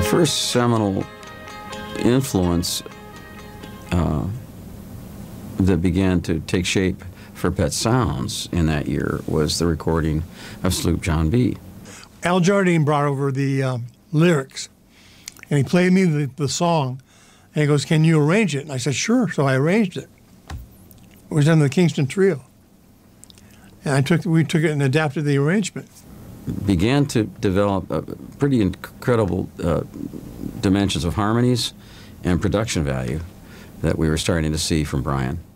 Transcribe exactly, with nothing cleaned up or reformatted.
first seminal influence uh, that began to take shape for Pet Sounds in that year was the recording of Sloop John B. Al Jardine brought over the um, lyrics, and he played me the, the song, and he goes, "Can you arrange it?" And I said, "Sure." So I arranged it. It was done in the Kingston Trio, and I took we took it and adapted the arrangement. Began to develop a pretty incredible uh, dimensions of harmonies and production value that we were starting to see from Brian.